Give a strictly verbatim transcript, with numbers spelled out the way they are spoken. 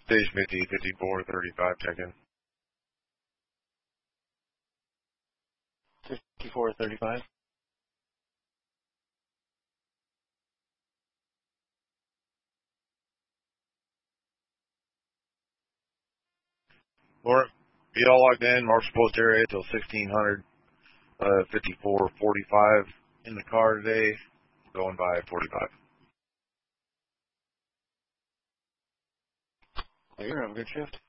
Stage fifty, fifty-four, thirty-five, check in. fifty-four, thirty-five. Mark, be all locked in. Mark's post area till sixteen hundred. Uh, fifty-four, forty-five in the car today. Going by forty-five. Clear. Have a good shift.